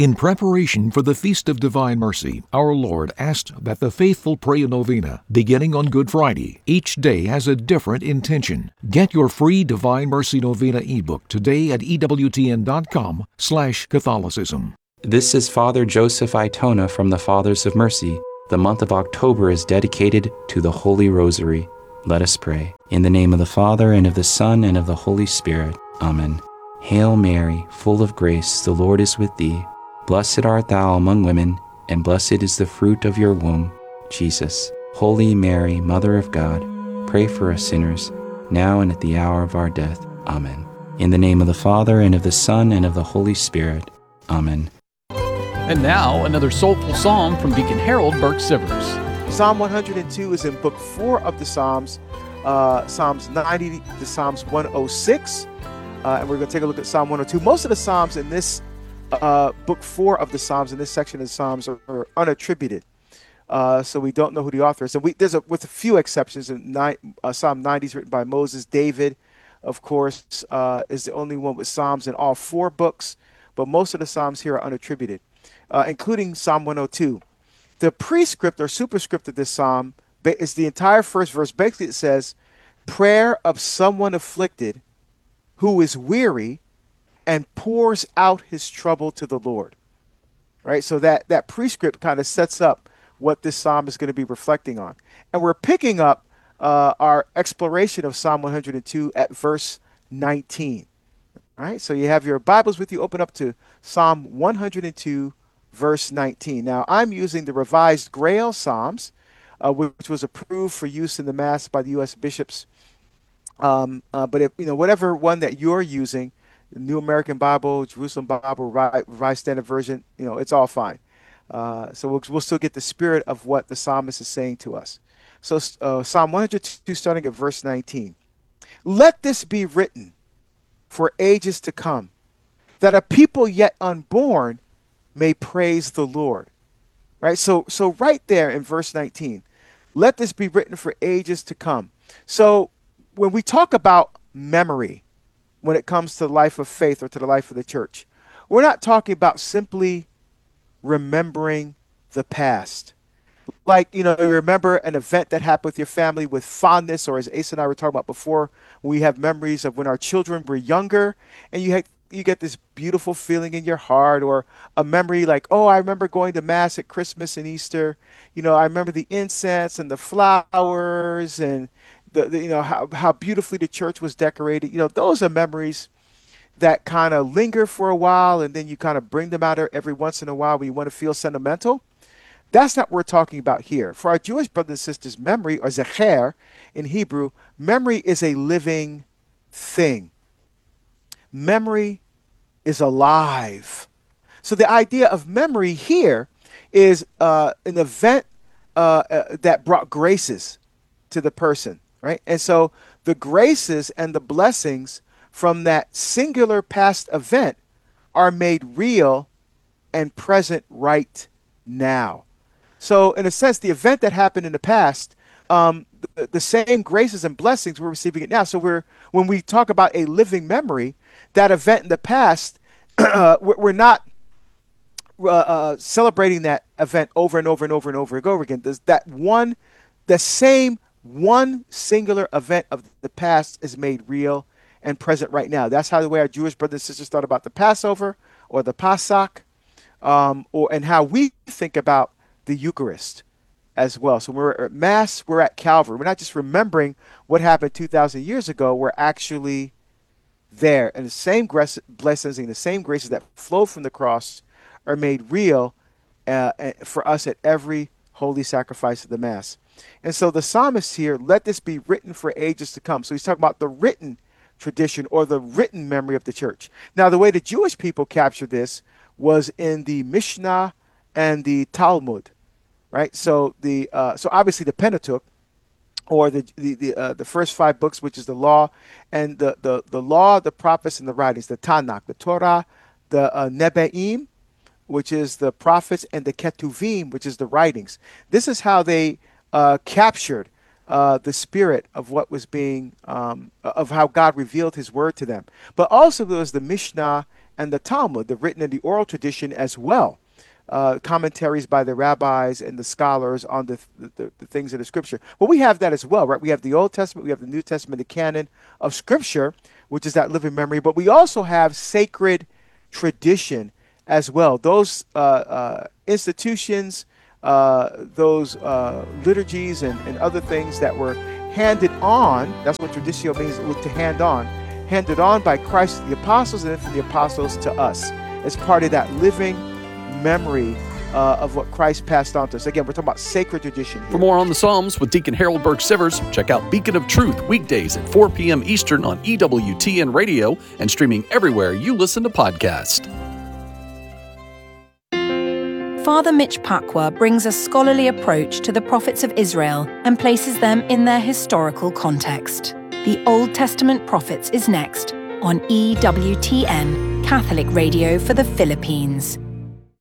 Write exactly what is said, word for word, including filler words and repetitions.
In preparation for the Feast of Divine Mercy, our Lord asked that the faithful pray a novena, beginning on Good Friday. Each day has a different intention. Get your free Divine Mercy Novena ebook today at ewtn.com slash Catholicism. This is Father Joseph Itona from the Fathers of Mercy. The month of October is dedicated to the Holy Rosary. Let us pray. In the name of the Father, and of the Son, and of the Holy Spirit. Amen. Hail Mary, full of grace, the Lord is with thee. Blessed art thou among women, and blessed is the fruit of your womb, Jesus. Holy Mary, Mother of God, pray for us sinners, now and at the hour of our death. Amen. In the name of the Father, and of the Son, and of the Holy Spirit. Amen. And now, another soulful psalm from Deacon Harold Burke-Sivers. Psalm one hundred two is in Book four of the Psalms, uh, Psalms ninety to Psalms one oh six. Uh, and we're going to take a look at Psalm one oh two. Most of the Psalms in this uh, Book four of the Psalms, in this section of the Psalms, are, are unattributed. Uh, so we don't know who the author is. And we, there's a, with a few exceptions, in nine, uh, Psalm ninety is written by Moses. David, of course, uh, is the only one with Psalms in all four books. But most of the Psalms here are unattributed, uh, including Psalm one oh two. The prescript or superscript of this Psalm is the entire first verse. Basically, it says, prayer of someone afflicted who is weary and pours out his trouble to the Lord. Right? So that, that prescript kind of sets up what this Psalm is going to be reflecting on. And we're picking up uh, our exploration of Psalm one hundred two at verse nineteen. All right, so you have your Bibles with you. Open up to Psalm one hundred two, verse nineteen. Now, I'm using the Revised Grail Psalms, uh, which was approved for use in the Mass by the U S bishops. Um, uh, but if you know whatever one that you're using, the New American Bible, Jerusalem Bible, Revised Standard Version, you know, it's all fine. Uh, so we'll, we'll still get the spirit of what the psalmist is saying to us. So uh, Psalm one hundred two, starting at verse nineteen. Let this be written for ages to come, that a people yet unborn may praise the Lord. Right? So, so right there in verse nineteen, let this be written for ages to come. So when we talk about memory, when it comes to the life of faith or to the life of the church, we're not talking about simply remembering the past. Like, you know, you remember an event that happened with your family with fondness, or as Ace and I were talking about before, we have memories of when our children were younger, and you had, you get this beautiful feeling in your heart, or a memory like, oh, I remember going to Mass at Christmas and Easter. You know, I remember the incense and the flowers and the, the you know, how, how beautifully the church was decorated. You know, those are memories that kind of linger for a while, and then you kind of bring them out every once in a while when you want to feel sentimental. That's not what we're talking about here. For our Jewish brothers and sisters, memory, or zecher in Hebrew, memory is a living thing. Memory is alive. So the idea of memory here is uh, an event uh, uh, that brought graces to the person, right? And so the graces and the blessings from that singular past event are made real and present right now. So in a sense, the event that happened in the past, um, the, the same graces and blessings, we're receiving it now. So we're when we talk about a living memory, that event in the past, uh, we're not uh, uh, celebrating that event over and over and over and over and over again. There's that one, the same one singular event of the past is made real and present right now. That's how the way our Jewish brothers and sisters thought about the Passover or the Pasach, um, or and how we think about the Eucharist as well. So when we're at Mass, we're at Calvary. We're not just remembering what happened two thousand years ago. We're actually there. And the same grace, blessings and the same graces that flow from the cross are made real uh, for us at every holy sacrifice of the Mass. And so the psalmist here, let this be written for ages to come. So he's talking about the written tradition or the written memory of the church. Now, the way the Jewish people captured this was in the Mishnah and the Talmud, right? So the uh, so obviously the Pentateuch, or the the the, uh, the first five books, which is the law, and the the the law, the prophets, and the writings, the Tanakh, the Torah, the uh, Nebe'im, which is the prophets, and the Ketuvim, which is the writings. This is how they uh, captured uh, the spirit of what was being um, of how God revealed His word to them. But also there was the Mishnah and the Talmud, the written and the oral tradition as well. Uh, commentaries by the rabbis and the scholars on the, the, the things of the scripture. Well, we have that as well, right? We have the Old Testament, we have the New Testament, the canon of scripture, which is that living memory, but we also have sacred tradition as well. Those uh, uh, institutions, uh, those uh, liturgies and, and other things that were handed on, that's what traditio means, to hand on, handed on by Christ to the apostles and then from the apostles to us as part of that living memory uh, of what Christ passed on to us. Again, we're talking about sacred tradition here. For more on the Psalms with Deacon Harold Burke-Sivers, check out Beacon of Truth weekdays at four p.m. Eastern on E W T N Radio and streaming everywhere you listen to podcasts. Father Mitch Pacwa brings a scholarly approach to the prophets of Israel and places them in their historical context. The Old Testament Prophets is next on E W T N, Catholic Radio for the Philippines.